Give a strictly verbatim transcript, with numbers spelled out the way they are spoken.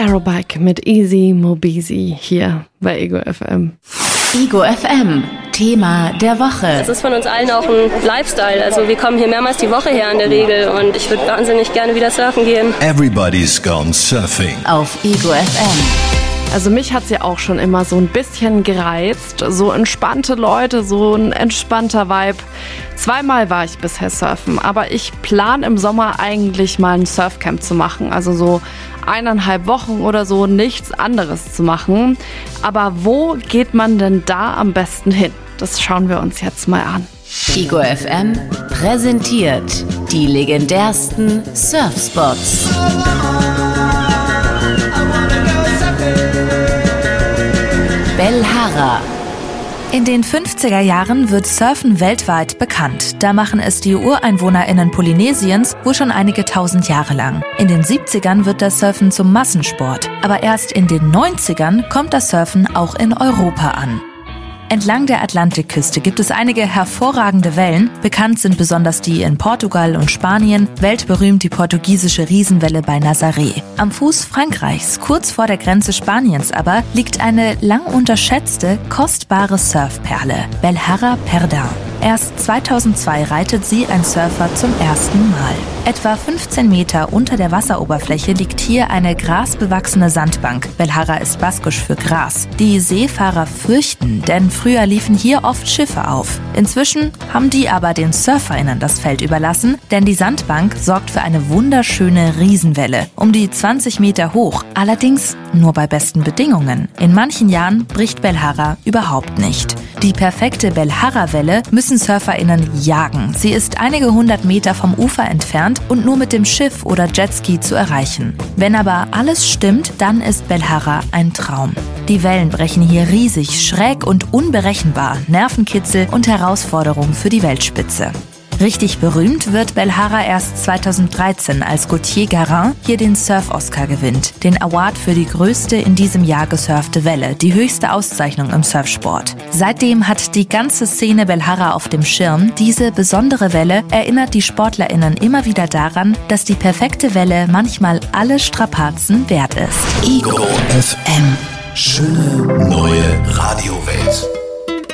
Aerobike mit Easy Mobizi hier bei Ego F M. Ego F M, Thema der Woche. Es ist von uns allen auch ein Lifestyle. Also wir kommen hier mehrmals die Woche her in der Regel und ich würde wahnsinnig gerne wieder surfen gehen. Everybody's gone surfing. Auf Ego F M. Also mich hat's ja auch schon immer so ein bisschen gereizt. So entspannte Leute, so ein entspannter Vibe. Zweimal war ich bisher surfen, aber ich plane im Sommer eigentlich mal ein Surfcamp zu machen. Also so eineinhalb Wochen oder so, nichts anderes zu machen. Aber wo geht man denn da am besten hin? Das schauen wir uns jetzt mal an. Ego F M präsentiert die legendärsten Surfspots. Belharra. In den fünfziger Jahren wird Surfen weltweit bekannt. Da machen es die UreinwohnerInnen Polynesiens wohl schon einige tausend Jahre lang. In den siebzigern wird das Surfen zum Massensport. Aber erst in den neunzigern kommt das Surfen auch in Europa an. Entlang der Atlantikküste gibt es einige hervorragende Wellen. Bekannt sind besonders die in Portugal und Spanien, weltberühmt die portugiesische Riesenwelle bei Nazaré. Am Fuß Frankreichs, kurz vor der Grenze Spaniens aber, liegt eine lang unterschätzte, kostbare Surfperle, Belharra Perdin. Erst zweitausendzwei reitet sie ein Surfer zum ersten Mal. Etwa fünfzehn Meter unter der Wasseroberfläche liegt hier eine grasbewachsene Sandbank. Belharra ist baskisch für Gras. Die Seefahrer fürchten, denn früher liefen hier oft Schiffe auf. Inzwischen haben die aber den SurferInnen das Feld überlassen, denn die Sandbank sorgt für eine wunderschöne Riesenwelle, um die zwanzig Meter hoch. Allerdings nur bei besten Bedingungen. In manchen Jahren bricht Belharra überhaupt nicht. Die perfekte Belharra-Welle müssen SurferInnen jagen. Sie ist einige hundert Meter vom Ufer entfernt und nur mit dem Schiff oder Jetski zu erreichen. Wenn aber alles stimmt, dann ist Belharra ein Traum. Die Wellen brechen hier riesig, schräg und unberechenbar, Nervenkitzel und Herausforderung für die Weltspitze. Richtig berühmt wird Belharra erst zweitausenddreizehn, als Gauthier Garin hier den Surf-Oscar gewinnt. Den Award für die größte in diesem Jahr gesurfte Welle, die höchste Auszeichnung im Surfsport. Seitdem hat die ganze Szene Belharra auf dem Schirm. Diese besondere Welle erinnert die SportlerInnen immer wieder daran, dass die perfekte Welle manchmal alle Strapazen wert ist. Ego F M. Schöne neue Radiowelt.